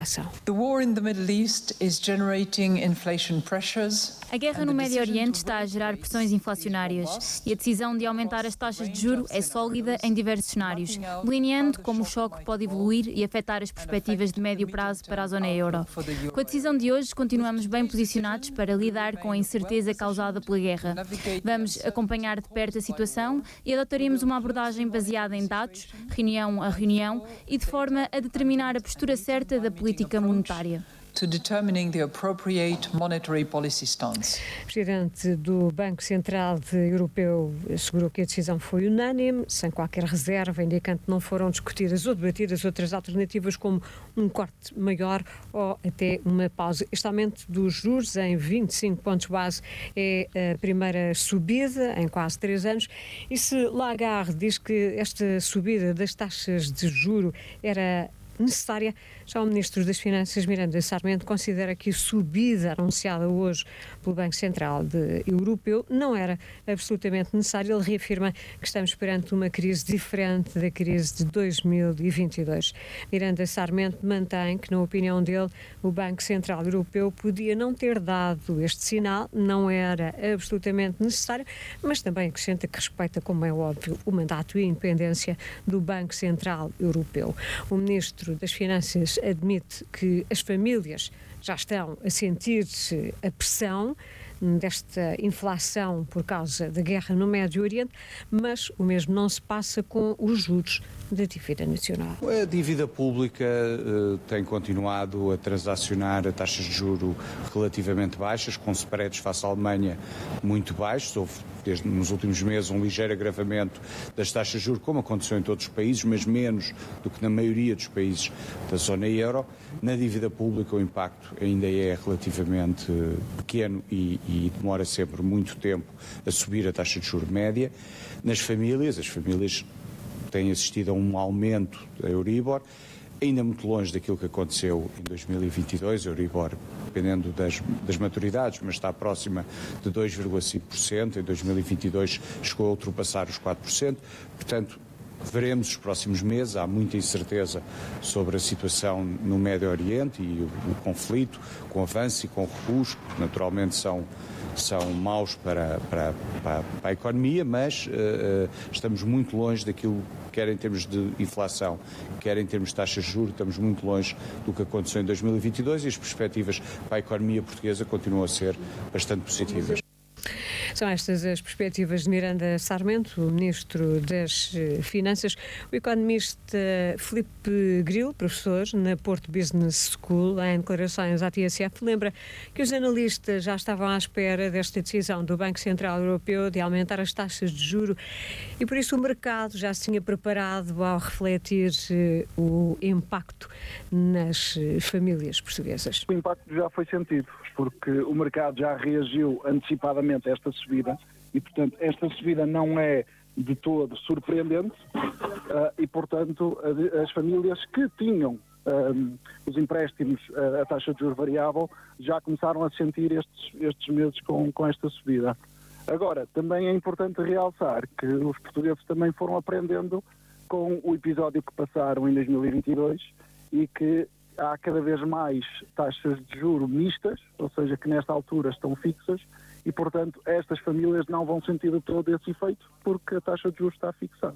The war in the Middle East is generating inflation pressures. A guerra no Médio Oriente está a gerar pressões inflacionárias e a decisão de aumentar as taxas de juro é sólida em diversos cenários, delineando como o choque pode evoluir e afetar as perspectivas de médio prazo para a zona euro. Com a decisão de hoje, continuamos bem posicionados para lidar com a incerteza causada pela guerra. Vamos acompanhar de perto a situação e adotaremos uma abordagem baseada em dados, reunião a reunião, e de forma a determinar a postura certa da política monetária. To determining the appropriate monetary policy stance. O presidente do Banco Central Europeu assegurou que a decisão foi unânime, sem qualquer reserva, indicando que não foram discutidas ou debatidas outras alternativas, como um corte maior ou até uma pausa. Este aumento dos juros em 25 pontos base é a primeira subida em quase 3 anos. E se Lagarde diz que esta subida das taxas de juro era necessária, já o Ministro das Finanças, Miranda Sarmento, considera que a subida anunciada hoje pelo Banco Central Europeu não era absolutamente necessária. Ele reafirma que estamos perante uma crise diferente da crise de 2022. Miranda Sarmento mantém que, na opinião dele, o Banco Central Europeu podia não ter dado este sinal, não era absolutamente necessário, mas também acrescenta que respeita, como é óbvio, o mandato e a independência do Banco Central Europeu. O Ministro das Finanças admite que as famílias já estão a sentir-se a pressão desta inflação por causa da guerra no Médio Oriente, mas o mesmo não se passa com os juros da dívida nacional. A dívida pública tem continuado a transacionar a taxas de juro relativamente baixas, com spreads face à Alemanha muito baixos. Houve, nos últimos meses, um ligeiro agravamento das taxas de juros, como aconteceu em todos os países, mas menos do que na maioria dos países da zona euro. Na dívida pública o impacto ainda é relativamente pequeno e demora sempre muito tempo a subir a taxa de juros média. Nas famílias, as famílias têm assistido a um aumento da Euribor, ainda muito longe daquilo que aconteceu em 2022, a Euribor, dependendo das maturidades, mas está próxima de 2,5%, em 2022 chegou a ultrapassar os 4%, portanto, veremos os próximos meses. Há muita incerteza sobre a situação no Médio Oriente e o conflito, com avanço e com recuos, que naturalmente são maus para a economia, mas estamos muito longe daquilo, quer em termos de inflação, quer em termos de taxas de juros, estamos muito longe do que aconteceu em 2022 e as perspectivas para a economia portuguesa continuam a ser bastante positivas. São estas as perspectivas de Miranda Sarmento, o Ministro das Finanças. O economista Filipe Grilo, professor na Porto Business School, em declarações à TSF, lembra que os analistas já estavam à espera desta decisão do Banco Central Europeu de aumentar as taxas de juro e por isso o mercado já se tinha preparado ao refletir o impacto nas famílias portuguesas. O impacto já foi sentido, porque o mercado já reagiu antecipadamente a esta subida e, portanto, esta subida não é de todo surpreendente e, portanto, as famílias que tinham os empréstimos a taxa de juros variável já começaram a sentir estes meses com esta subida. Agora, também é importante realçar que os portugueses também foram aprendendo com o episódio que passaram em 2022 e que há cada vez mais taxas de juros mistas, ou seja, que nesta altura estão fixas e, portanto, estas famílias não vão sentir todo esse efeito porque a taxa de juros está fixada.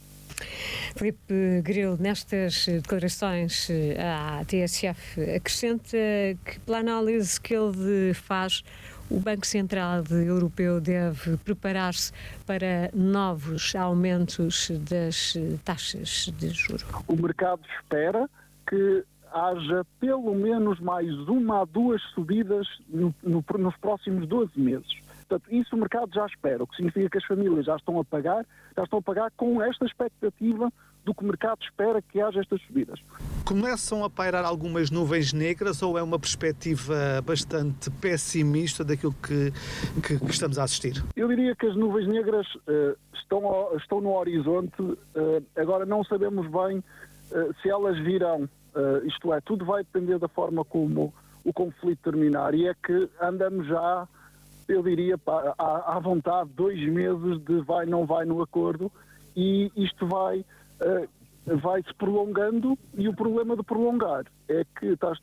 Filipe Grilo, nestas declarações à TSF, acrescenta que, pela análise que ele faz, o Banco Central Europeu deve preparar-se para novos aumentos das taxas de juros. O mercado espera que haja pelo menos mais 1 a 2 subidas nos próximos 12 meses. Portanto, isso o mercado já espera, o que significa que as famílias já estão a pagar com esta expectativa do que o mercado espera que haja estas subidas. Começam a pairar algumas nuvens negras ou é uma perspectiva bastante pessimista daquilo que estamos a assistir? Eu diria que as nuvens negras estão no horizonte, agora não sabemos bem se elas virão. Isto é, tudo vai depender da forma como o conflito terminar e é que andamos já, eu diria, à vontade, 2 meses de vai, não vai no acordo e isto vai vai-se prolongando, e o problema de prolongar é que